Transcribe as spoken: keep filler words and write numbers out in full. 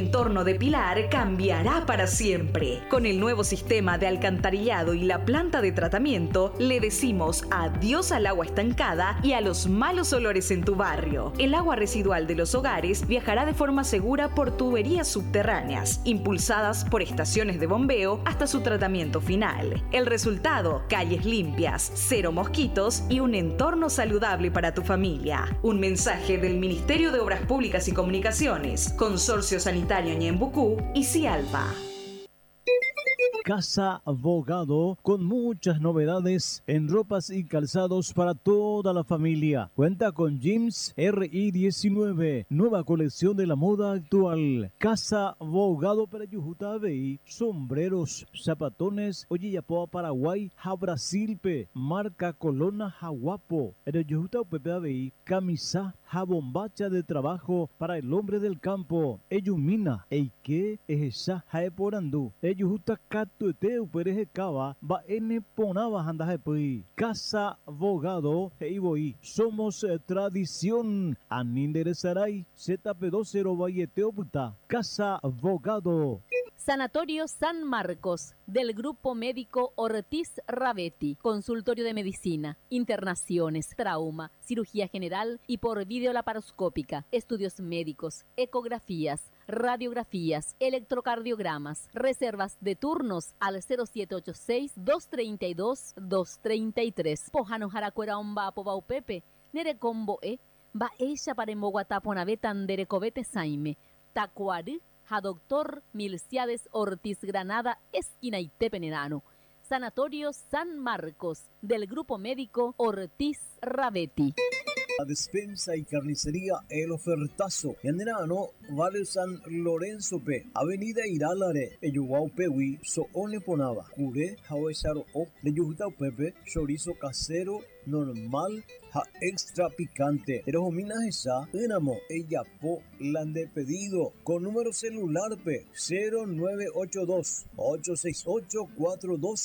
entorno de Pilar cambiará para siempre. Con el nuevo sistema de alcantarillado y la planta de tratamiento, le decimos adiós al agua estancada y a los malos olores en tu barrio. El agua residual de los hogares viajará de forma segura por tuberías subterráneas, impulsadas por estaciones de bombeo hasta su tratamiento final. El resultado: calles limpias, cero mosquitos y un entorno saludable para tu familia. Un mensaje del Ministerio de Obras Públicas y Comunicaciones, Consorcio Sanitario Ñembucú y Cialpa. Casa Abogado, con muchas novedades en ropas y calzados para toda la familia. Cuenta con jeans R I diecinueve, nueva colección de la moda actual. Casa Abogado para Yujutabe, sombreros, zapatones, Oyeyapoa Paraguay, Jabrasilpe, marca Colona Jaguapo. En el Yujutabe, camisa, jabombacha de trabajo para el hombre del campo. Eyumina, Eike, Ejesa, Jaeporandú. Eyujuta Tueteu pereje cava va ene ponaba andaje pui. Casa Abogado heiboí. Somos eh, tradición. Aninderezaray Z P veinte Valleteo puta. Casa Abogado. Sanatorio San Marcos, del Grupo Médico Ortiz Ravetti, consultorio de medicina, internaciones, trauma, cirugía general y por videolaparoscópica, estudios médicos, ecografías, radiografías, electrocardiogramas, reservas de turnos al cero siete ocho seis, dos tres dos, dos tres tres. Pojano Jaracuera Omba Povaupepe, Nerecombo E, Va Eisha Paremboguataponabeta Derecovete Saime, Tacuari, a doctor Milciades Ortiz Granada, esquina Itepenenano. Sanatorio San Marcos, del Grupo Médico Ortiz Ravetti. La despensa y carnicería El Ofertazo. Yanderano, Vale San Lorenzo P. Avenida Irálare, Eyuguau Pewi, Soone Ponaba. Cure, Jauesaro O, de Yujutau Pepe, chorizo casero, normal, ja extra picante. Terojomina esa, Enamo, ella po, lande pedido. Con número celular P, cero nueve ocho dos, ocho seis ocho, cuatro dos